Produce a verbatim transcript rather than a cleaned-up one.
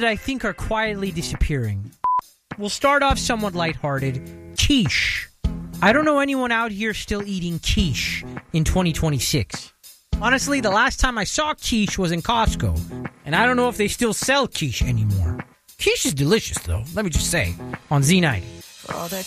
I think are quietly disappearing. We'll start off somewhat lighthearted. Quiche. I don't know anyone out here still eating quiche in twenty twenty-six. Honestly, the last time I saw quiche was in Costco, and I don't know if they still sell quiche anymore. Quiche is delicious, though, let me just say, on Z ninety. For all that